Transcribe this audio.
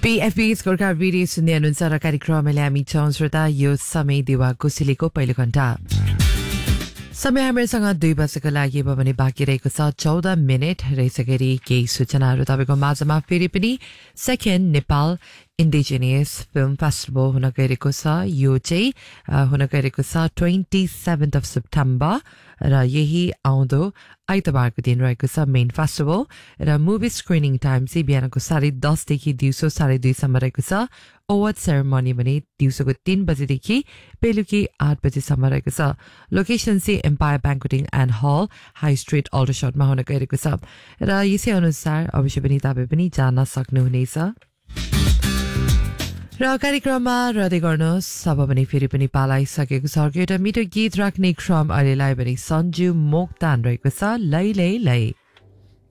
PFB स्कोरका video सुन्ने हुनुहुन्छ र कार्यक्रमले हामी छौं श्रोता यो समय देवा कुसिलीको पहिलो घण्टा समय हामीसँग 2 बजेको लागि भने बाँकी रहेको छ 14 मिनेट रहिसकेरी केही सूचनाहरू तपाईको माझमा फेरि पनि second Nepal indigenous film festival हुन गइरहेको छ यो चाहिँ हुन गइरहेको छ 27th of September र यही आउँदो आइतबारको दिन रहेको छ मेन फेस्टिभल र मुभी स्क्रिनिङ टाइम चाहिँ बिहानको 10:30 देखि दिउँसो 2:30 सम्म रहेको छ अवार्ड सेरेमनी भने दिउँसोको 3 बजेदेखि बेलुकी 8 बजेसम्म रहेको छ लोकेसन चाहिँ empire ब्याङ्क्वेटिङ and hall high street अल्डरसटमा हुन गइरहेको छ र यसै अनुसार अवश्य पनि तपाईँ पनि जान सक्नुहुनेछ र कार्यक्रममा रहँदै गर्नुहोस् अब भने फेरि पनि पालाइसकेको छ एउटा मिठो गीत राख्ने क्रम अहिलेलाई भने सन्जु मोक्तान रहेको छ लै लै लै